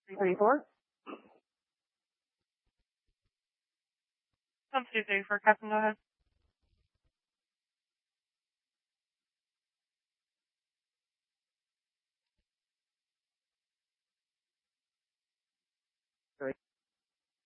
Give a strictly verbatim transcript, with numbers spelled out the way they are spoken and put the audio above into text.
three thirty-four. Some two thirty-four, Captain, go ahead.